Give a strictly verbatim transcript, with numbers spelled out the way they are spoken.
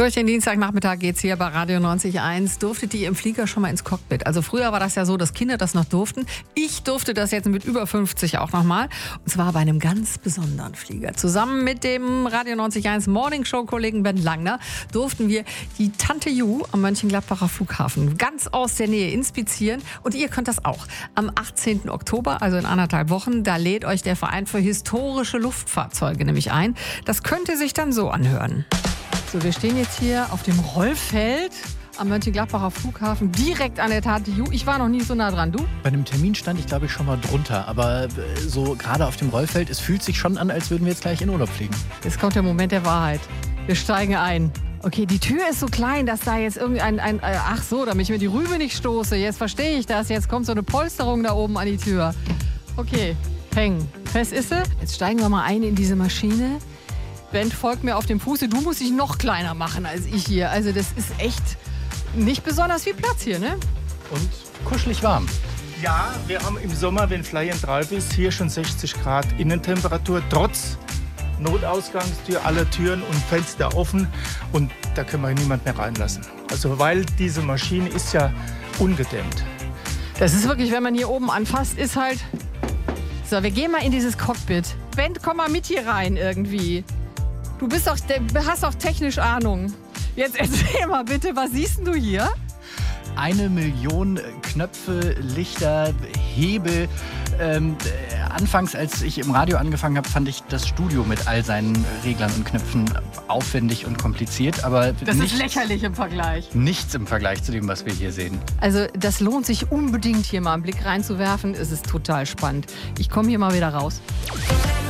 Durch den Dienstagnachmittag geht's hier bei Radio neunzig Komma eins. Durftet ihr im Flieger schon mal ins Cockpit? Also früher war das ja so, dass Kinder das noch durften. Ich durfte das jetzt mit über fünfzig auch noch mal. Und zwar bei einem ganz besonderen Flieger. Zusammen mit dem Radio neunzig Komma eins Morning Show Kollegen Ben Langner durften wir die Tante Ju am Mönchengladbacher Flughafen ganz aus der Nähe inspizieren. Und ihr könnt das auch. Am achtzehnten Oktober, also in anderthalb Wochen, da lädt euch der Verein für historische Luftfahrzeuge nämlich ein. Das könnte sich dann so anhören. So, wir stehen jetzt hier auf dem Rollfeld am Mönchengladbacher Flughafen, direkt an der Tante Ju. Ich war noch nie so nah dran, du? Bei einem Termin stand ich, glaube ich, schon mal drunter. Aber so gerade auf dem Rollfeld, es fühlt sich schon an, als würden wir jetzt gleich in Urlaub fliegen. Jetzt kommt der Moment der Wahrheit. Wir steigen ein. Okay, die Tür ist so klein, dass da jetzt irgendwie ein, ein, ein ach so, damit ich mir die Rübe nicht stoße. Jetzt verstehe ich das. Jetzt kommt so eine Polsterung da oben an die Tür. Okay, hängen. Fest ist sie. Jetzt steigen wir mal ein in diese Maschine. Ben folgt mir auf dem Fuße. Du musst dich noch kleiner machen als ich hier. Also das ist echt nicht besonders viel Platz hier, ne? Und kuschelig warm. Ja, wir haben im Sommer, wenn Fly and Drive ist, hier schon sechzig Grad Innentemperatur, trotz Notausgangstür, alle Türen und Fenster offen. Und da können wir niemand mehr reinlassen. Also weil diese Maschine ist ja ungedämmt. Das ist wirklich, wenn man hier oben anfasst, ist halt... So, wir gehen mal in dieses Cockpit. Ben, komm mal mit hier rein irgendwie. Du bist doch, hast doch technisch Ahnung. Jetzt erzähl mal bitte, was siehst du hier? Eine Million Knöpfe, Lichter, Hebel. Ähm, anfangs, als ich im Radio angefangen habe, fand ich das Studio mit all seinen Reglern und Knöpfen aufwendig und kompliziert. Aber das nichts, ist lächerlich im Vergleich. Nichts im Vergleich zu dem, was wir hier sehen. Also das lohnt sich unbedingt, hier mal einen Blick reinzuwerfen. Es ist total spannend. Ich komme hier mal wieder raus.